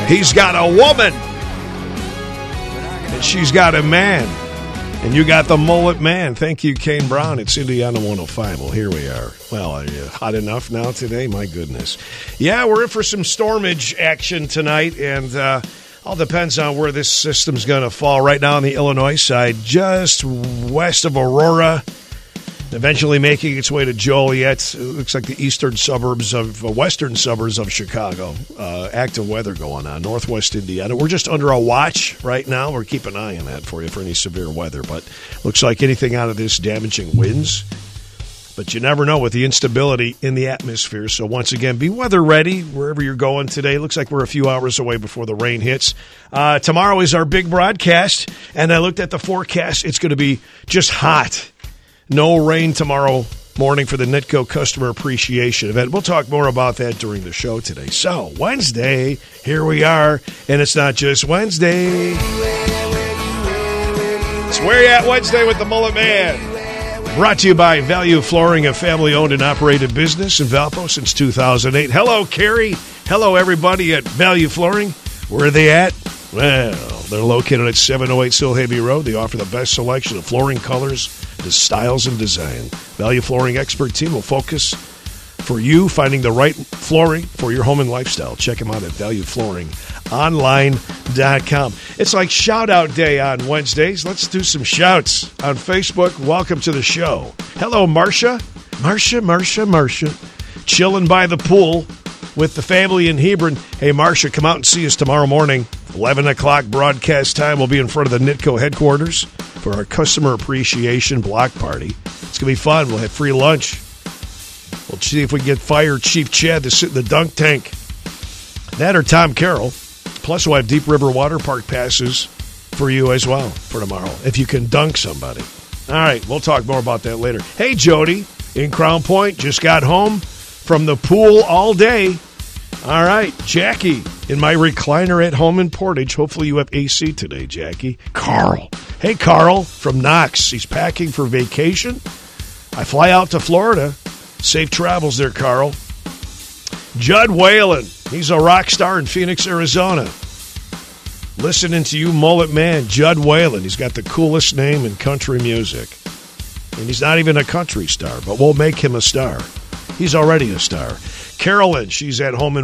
He's got a woman. And she's got a man. And you got the mullet man. Thank you, Kane Brown. It's Indiana 105. Well, here we are. Well, are you hot enough now today? My goodness. Yeah, we're in for some stormage action tonight, and all depends on where this system's going to fall. Right now on the Illinois side, just west of Aurora, eventually making its way to Joliet. It looks like the western suburbs of Chicago. Active weather going on. Northwest Indiana. We're just under a watch right now. We're keeping an eye on that for you for any severe weather. But looks like anything out of this damaging winds. But you never know with the instability in the atmosphere. So once again, be weather ready wherever you're going today. Looks like we're a few hours away before the rain hits. Tomorrow is our big broadcast. And I looked at the forecast. It's going to be just hot. No rain tomorrow morning for the Nitco Customer Appreciation Event. We'll talk more about that during the show today. So, Wednesday, here we are, and it's not just Wednesday. It's Where You At Wednesday with the Mullet Man. Brought to you by Value Flooring, a family-owned and operated business in Valpo since 2008. Hello, Carrie. Hello, everybody at Value Flooring. Where are they at? Well, they're located at 708 Silhaby Road. They offer the best selection of flooring colors, styles, and design. Value Flooring expert team will focus for you finding the right flooring for your home and lifestyle. Check them out at valueflooringonline.com. It's like shout-out day on Wednesdays. Let's do some shouts on Facebook. Welcome to the show. Hello, Marcia. Marcia. Chilling by the pool with the family in Hebron. Hey, Marcia, come out and see us tomorrow morning. 11 o'clock broadcast time. We'll be in front of the Nitco headquarters for our Customer Appreciation Block Party. It's going to be fun. We'll have free lunch. We'll see if we can get Fire Chief Chad to sit in the dunk tank. That or Tom Carroll. Plus, we'll have Deep River Water Park passes for you as well for tomorrow, if you can dunk somebody. All right, we'll talk more about that later. Hey, Jody in Crown Point. Just got home from the pool all day. All right, Jackie, in my recliner at home in Portage. Hopefully you have AC today, Jackie. Carl. Hey, Carl from Knox. He's packing for vacation. I fly out to Florida. Safe travels there, Carl. Judd Whalen. He's a rock star in Phoenix, Arizona. Listening to you, Mullet Man, Judd Whalen. He's got the coolest name in country music. And he's not even a country star, but we'll make him a star. He's already a star. Carolyn, she's at home in